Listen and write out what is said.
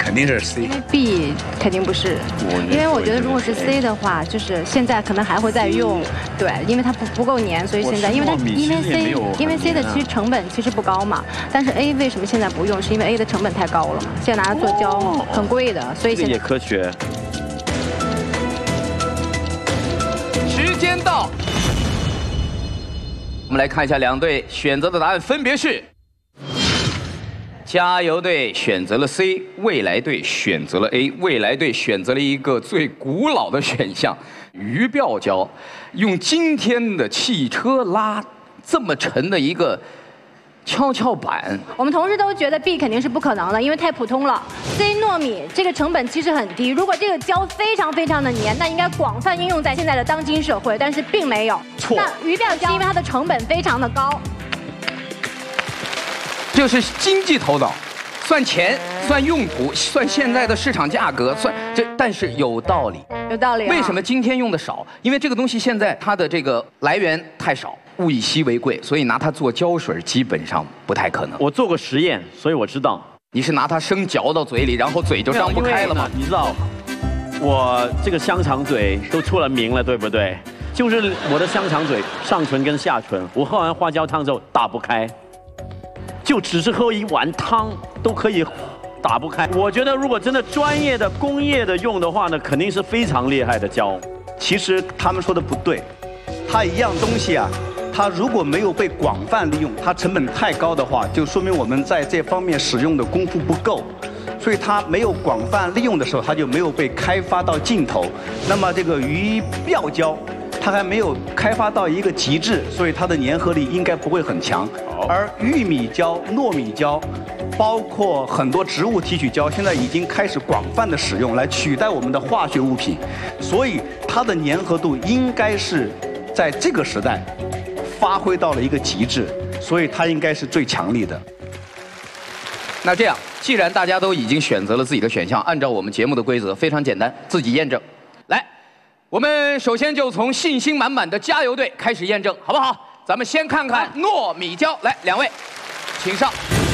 肯定是 C。 因为 B 肯定不是，因为我觉得如果是 C 的话，就是现在可能还会再用，对，因为它不够粘，所以现在因为 C 的其实成本其实不高嘛，但是 A 为什么现在不用？是因为 A 的成本太高了嘛，现在拿它做胶很贵的，所以现在也科学。 时间到，我们来看一下两队选择的答案分别是。加油队选择了 C， 未来队选择了 A。未来队选择了一个最古老的选项——鱼鳔胶，用今天的汽车拉这么沉的一个跷跷板。 我们同事都觉得 B 肯定是不可能的，因为太普通了。C 糯米这个成本其实很低，如果这个胶非常非常的粘，那应该广泛应用在现在的当今社会，但是并没有。 错。 那鱼鳔胶因为它的成本非常的高。 就是经济头脑，算钱，算用途，算现在的市场价格，算这，但是有道理。 有道理、啊。 为什么今天用的少？因为这个东西现在它的这个来源太少，物以稀为贵，所以拿它做胶水基本上不太可能。 我做过实验，所以我知道。 你是拿它生嚼到嘴里，然后嘴就张不开了吗？ 你知道，我这个香肠嘴都出了名了，对不对？就是我的香肠嘴上唇跟下唇，我喝完花椒汤之后打不开。就只是喝一碗汤都可以打不开。我觉得如果真的专业的工业的用的话呢，肯定是非常厉害的胶。 其实他们说的不对，它一样东西啊，它如果没有被广泛利用，它成本太高的话，就说明我们在这方面使用的功夫不够。所以它没有广泛利用的时候，它就没有被开发到尽头。那么这个鱼鳔胶，它还没有开发到一个极致，所以它的粘合力应该不会很强。而玉米胶、糯米胶，包括很多植物提取胶，现在已经开始广泛的使用来取代我们的化学物品，所以它的粘合度应该是在这个时代发挥到了一个极致，所以它应该是最强力的。 那这样，既然大家都已经选择了自己的选项，按照我们节目的规则，非常简单，自己验证。来，我们首先就从信心满满的加油队开始验证，好不好？咱们先看看糯米胶，来，两位，请上。